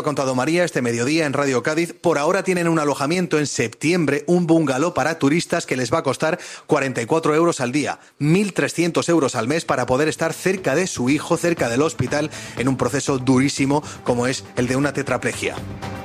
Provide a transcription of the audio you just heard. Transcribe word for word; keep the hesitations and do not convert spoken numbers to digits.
Ha contado María este mediodía en Radio Cádiz. Por ahora tienen un alojamiento en septiembre, un bungalow para turistas que les va a costar cuarenta y cuatro euros al día, mil trescientos euros al mes para poder estar cerca de su hijo, cerca del hospital, en un proceso durísimo como es el de una tetraplegia.